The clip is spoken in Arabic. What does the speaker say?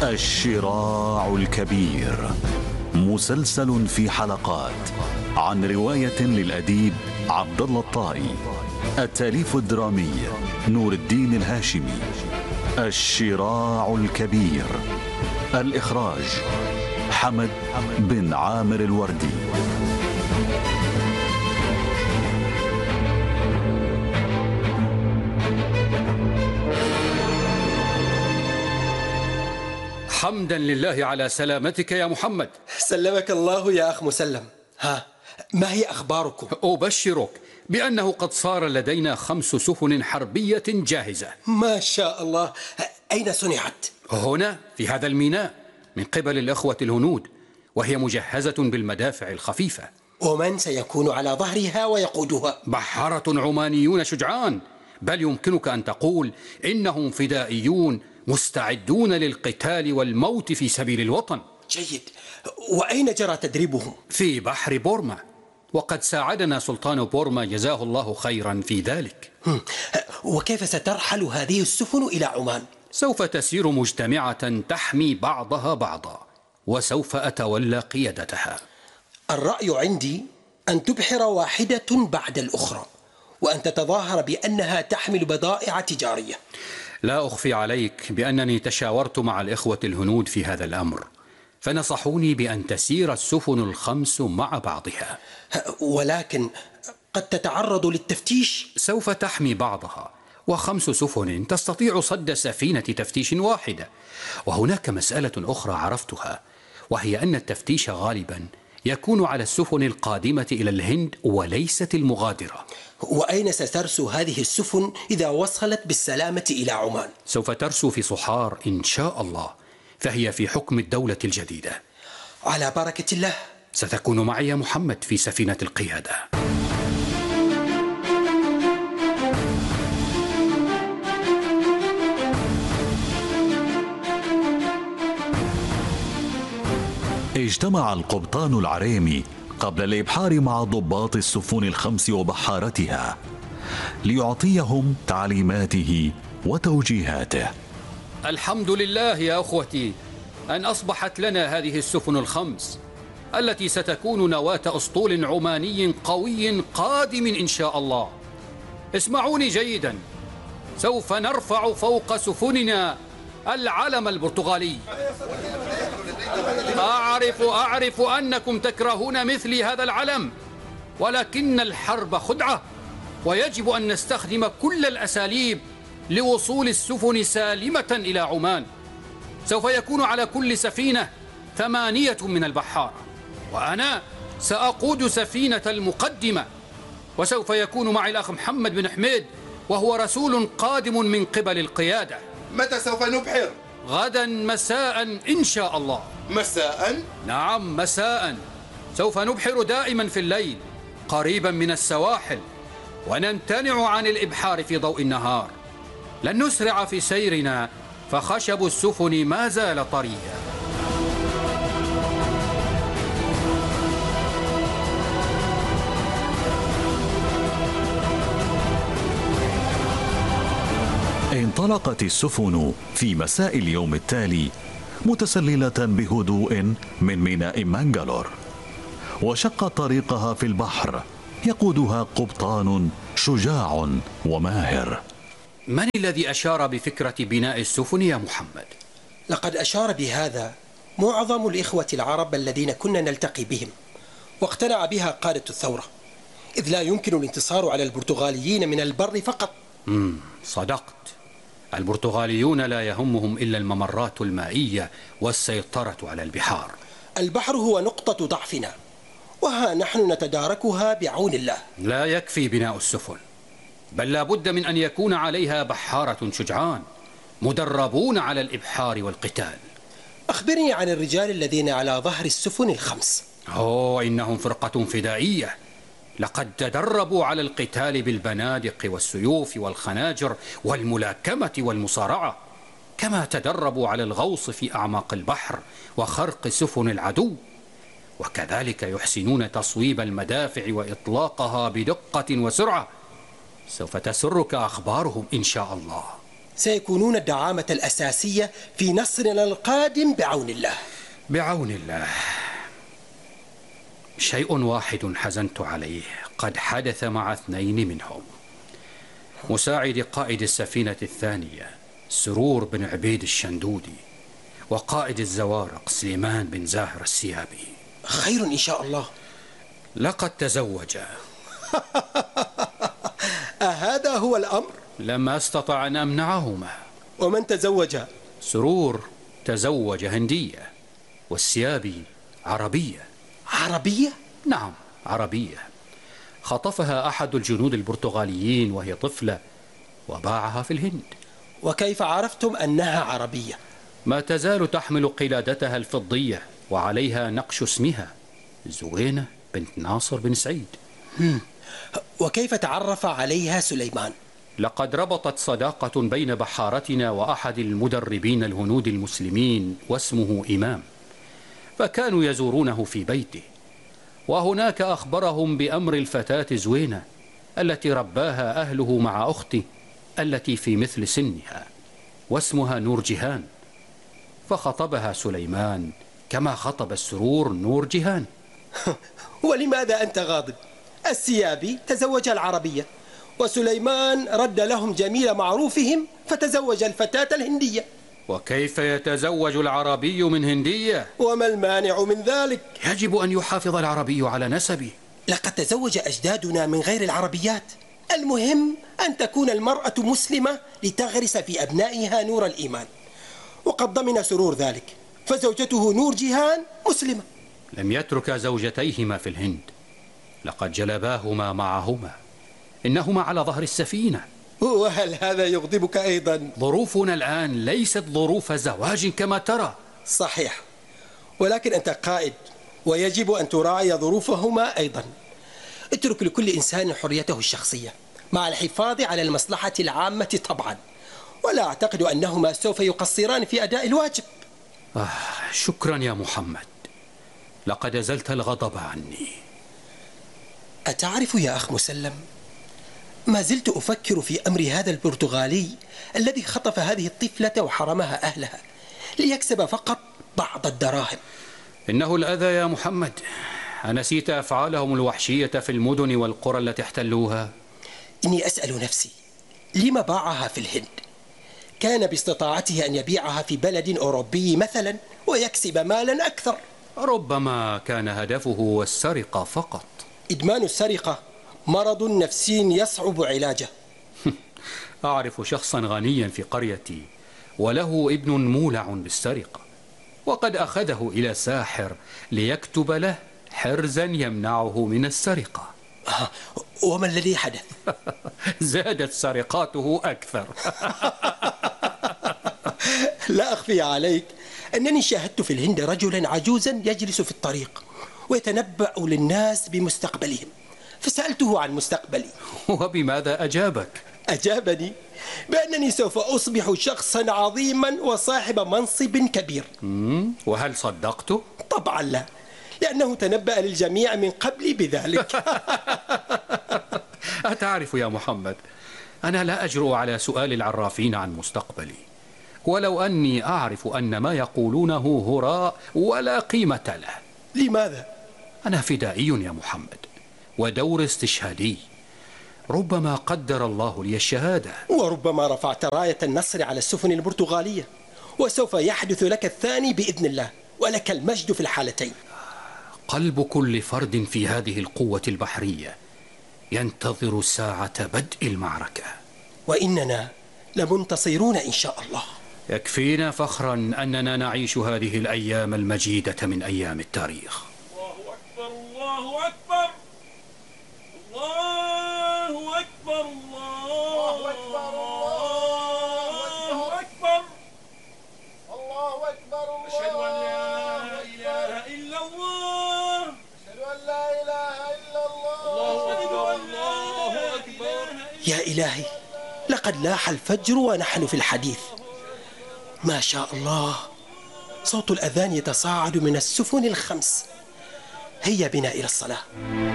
الشراع الكبير، مسلسل في حلقات عن رواية للأديب عبد الله الطائي، التأليف الدرامي نور الدين الهاشمي. الشراع الكبير، الإخراج حمد بن عامر الوردي. حمدا لله على سلامتك يا محمد. سلمك الله يا أخ مسلم. ما هي أخباركم؟ أبشرك بأنه قد صار لدينا 5 سفن حربية جاهزة. ما شاء الله. أين صنعت؟ هنا في هذا الميناء من قبل الأخوة الهنود، وهي مجهزة بالمدافع الخفيفة. ومن سيكون على ظهرها ويقودها؟ بحارة عمانيون شجعان، بل يمكنك أن تقول إنهم فدائيون مستعدون للقتال والموت في سبيل الوطن. جيد. وأين جرى تدريبهم؟ في بحر بورما، وقد ساعدنا سلطان بورما جزاه الله خيرا في ذلك. وكيف سترحل هذه السفن إلى عمان؟ سوف تسير مجتمعة تحمي بعضها بعضا، وسوف أتولى قيادتها. الرأي عندي أن تبحر واحدة بعد الأخرى، وأن تتظاهر بأنها تحمل بضائع تجارية. لا أخفي عليك بأنني تشاورت مع الإخوة الهنود في هذا الأمر، فنصحوني بأن تسير السفن ال5 مع بعضها. ولكن قد تتعرض للتفتيش. سوف تحمي بعضها، و5 سفن تستطيع صد سفينة تفتيش واحدة. وهناك مسألة أخرى عرفتها، وهي أن التفتيش غالبا يكون على السفن القادمة إلى الهند وليست المغادرة. وأين سترسو هذه السفن إذا وصلت بالسلامة إلى عمان؟ سوف ترسو في صحار إن شاء الله، فهي في حكم الدولة الجديدة. على بركة الله. ستكون معي يا محمد في سفينة القيادة. اجتمع القبطان العريمي قبل الإبحار مع ضباط السفن ال5 وبحارتها ليعطيهم تعليماته وتوجيهاته. الحمد لله يا أخوتي أن أصبحت لنا هذه السفن ال5 التي ستكون نواة أسطول عماني قوي قادم إن شاء الله. اسمعوني جيدا، سوف نرفع فوق سفننا العلم البرتغالي. أعرف أنكم تكرهون مثلي هذا العلم، ولكن الحرب خدعة، ويجب أن نستخدم كل الأساليب لوصول السفن سالمة إلى عمان. سوف يكون على كل سفينة 8 من البحارة، وأنا سأقود سفينة المقدمة، وسوف يكون معي الأخ محمد بن حميد، وهو رسول قادم من قبل القيادة. متى سوف نبحر؟ غدا مساء إن شاء الله. مساء؟ نعم مساء. سوف نبحر دائما في الليل قريبا من السواحل، ونمتنع عن الإبحار في ضوء النهار. لن نسرع في سيرنا، فخشب السفن ما زال طريا. انطلقت السفن في مساء اليوم التالي متسللة بهدوء من ميناء مانجالور، وشق طريقها في البحر يقودها قبطان شجاع وماهر. من الذي أشار بفكرة بناء السفن يا محمد؟ لقد أشار بهذا معظم الإخوة العرب الذين كنا نلتقي بهم، واقتنع بها قادة الثورة، إذ لا يمكن الانتصار على البرتغاليين من البر فقط. صدقت، البرتغاليون لا يهمهم إلا الممرات المائية والسيطرة على البحار. البحر هو نقطة ضعفنا، وها نحن نتداركها بعون الله. لا يكفي بناء السفن، بل لا بد من أن يكون عليها بحارة شجعان مدربون على الإبحار والقتال. أخبرني عن الرجال الذين على ظهر السفن ال5. إنهم فرقة فدائية، لقد تدربوا على القتال بالبنادق والسيوف والخناجر والملاكمة والمصارعة، كما تدربوا على الغوص في أعماق البحر وخرق سفن العدو، وكذلك يحسنون تصويب المدافع وإطلاقها بدقة وسرعة. سوف تسرك أخبارهم إن شاء الله. سيكونون الدعامة الأساسية في نصرنا القادم بعون الله. بعون الله. شيء واحد حزنت عليه قد حدث مع 2 منهم، مساعد قائد السفينة الثانية سرور بن عبيد الشندودي، وقائد الزوارق سليمان بن زاهر السيابي. خير إن شاء الله. لقد تزوجا. أهذا هو الأمر؟ لم أستطع أن أمنعهما. ومن تزوج؟ سرور تزوج هندية، والسيابي عربية. عربية؟ نعم، عربية. خطفها أحد الجنود البرتغاليين وهي طفلة وباعها في الهند. وكيف عرفتم أنها عربية؟ ما تزال تحمل قلادتها الفضية وعليها نقش اسمها زوينة بنت ناصر بن سعيد. وكيف تعرف عليها سليمان؟ لقد ربطت صداقة بين بحارتنا وأحد المدربين الهنود المسلمين واسمه إمام، فكانوا يزورونه في بيته، وهناك أخبرهم بأمر الفتاة زوينة التي رباها أهله مع أخته التي في مثل سنها واسمها نور جهان، فخطبها سليمان كما خطب السرور نور جهان. ولماذا أنت غاضب؟ السيابي تزوج العربية، وسليمان رد لهم جميل معروفهم فتزوج الفتاة الهندية. وكيف يتزوج العربي من هندية؟ وما المانع من ذلك؟ يجب أن يحافظ العربي على نسبه. لقد تزوج أجدادنا من غير العربيات. المهم أن تكون المرأة مسلمة لتغرس في أبنائها نور الإيمان، وقد ضمن سرور ذلك، فزوجته نور جهان مسلمة. لم يترك زوجتيهما في الهند، لقد جلباهما معهما، إنهما على ظهر السفينة. وهل هذا يغضبك أيضا؟ ظروفنا الآن ليست ظروف زواج كما ترى. صحيح، ولكن أنت قائد ويجب أن تراعي ظروفهما أيضا. اترك لكل إنسان حريته الشخصية مع الحفاظ على المصلحة العامة طبعا، ولا أعتقد أنهما سوف يقصران في أداء الواجب. شكرا يا محمد، لقد أزلت الغضب عني. أتعرف يا أخ مسلم، ما زلت أفكر في أمر هذا البرتغالي الذي خطف هذه الطفلة وحرمها أهلها ليكسب فقط بعض الدراهم. إنه الأذى يا محمد. أنسيت أفعالهم الوحشية في المدن والقرى التي احتلوها؟ إني أسأل نفسي لما باعها في الهند؟ كان باستطاعته أن يبيعها في بلد أوروبي مثلا ويكسب مالا أكثر. ربما كان هدفه السرقة فقط. إدمان السرقة مرض نفسي يصعب علاجه. أعرف شخصا غنيا في قريتي وله ابن مولع بالسرقة، وقد أخذه إلى ساحر ليكتب له حرزا يمنعه من السرقة. وما الذي حدث؟ زادت سرقاته أكثر. لا أخفي عليك أنني شاهدت في الهند رجلا عجوزا يجلس في الطريق ويتنبأ للناس بمستقبلهم، فسألته عن مستقبلي. وبماذا أجابك؟ أجابني بأنني سوف أصبح شخصا عظيما وصاحب منصب كبير. وهل صدقته؟ طبعا لا، لأنه تنبأ للجميع من قبل بذلك. أتعرف يا محمد، أنا لا أجرؤ على سؤال العرافين عن مستقبلي، ولو أني أعرف أن ما يقولونه هراء ولا قيمة له. لماذا؟ أنا فدائي يا محمد، ودور استشهادي. ربما قدر الله لي الشهادة، وربما رفعت راية النصر على السفن البرتغالية، وسوف يحدث لك الثاني بإذن الله، ولك المجد في الحالتين. قلب كل فرد في هذه القوة البحرية ينتظر ساعة بدء المعركة، وإننا لمنتصرون إن شاء الله. يكفينا فخرا أننا نعيش هذه الأيام المجيدة من أيام التاريخ. الله أكبر، الله أكبر، الله أكبر، الله أكبر، الله أكبر، الله أكبر، أشهد أن لا إله إلا الله، أشهد أن لا إله إلا الله، أشهد أن الله أكبر. يا إلهي، لقد لاح الفجر ونحن في الحديث. ما شاء الله، صوت الأذان يتصاعد من السفن الخمس. هيا بنا إلى الصلاة.